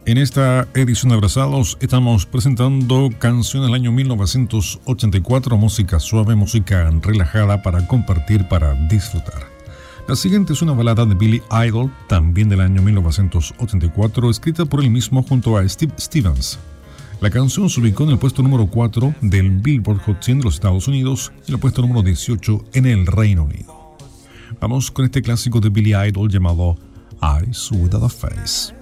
En esta edición de Abrazados estamos presentando canciones del año 1984, música suave, música relajada para compartir, para disfrutar. La siguiente es una balada de Billy Idol, también del año 1984, escrita por él mismo junto a Steve Stevens. La canción se ubicó en el puesto número 4 del Billboard Hot 100 de los Estados Unidos y en el puesto número 18 en el Reino Unido. Vamos con este clásico de Billy Idol llamado Eyes Without a Face.